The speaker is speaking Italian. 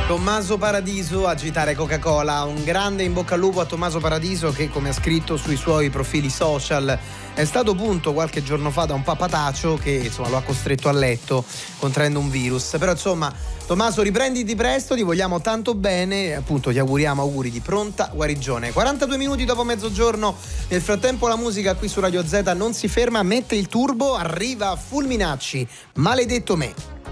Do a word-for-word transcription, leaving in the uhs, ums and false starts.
Tommaso Paradiso, agitare Coca-Cola. Un grande in bocca al lupo a Tommaso Paradiso che, come ha scritto sui suoi profili social, è stato punto qualche giorno fa da un papataccio che insomma lo ha costretto a letto contraendo un virus. Però insomma, Tommaso, riprenditi presto, ti vogliamo tanto bene, appunto ti auguriamo auguri di pronta guarigione. quarantadue minuti dopo mezzogiorno, nel frattempo la musica qui su Radio Z non si ferma, mette il turbo, arriva Fulminacci, Maledetto me.